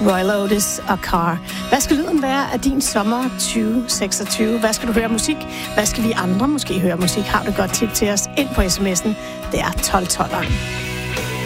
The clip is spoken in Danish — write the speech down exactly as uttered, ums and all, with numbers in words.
Royal Otis og Car. Hvad skal lyden være af din sommer tyve seksogtyve? Hvad skal du høre musik? Hvad skal vi andre måske høre musik? Har du godt tip til os ind på sms'en? Det er tolv tolv.